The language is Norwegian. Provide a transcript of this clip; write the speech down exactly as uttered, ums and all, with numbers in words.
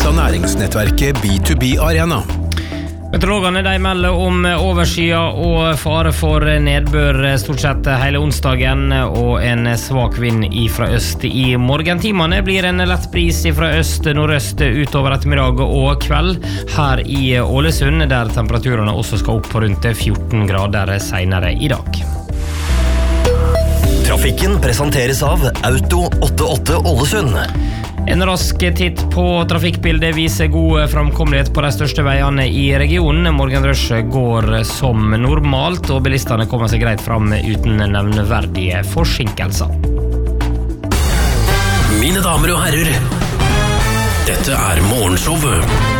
av næringsnettverket B to B Arena. Meteorologene de melder om overskya og fare for nedbør stort sett hele onsdagen og en svak vind fra øst. I morgentimene blir en lett bris fra øst-nordøst utover ettermiddag og kveld her i Ålesund, der temperaturene også skal opp på rundt fjorten grader senere i dag. Trafikken presenteres av Auto åttiåtte Ålesund. En rask titt på trafikkbildet viser god framkommelighet på de største veiene i regionen. Morgenrush går som normalt, og bilistene kommer seg greit fram uten nevneverdige forsinkelser. Mine damer og herrer, dette er Morgenshowet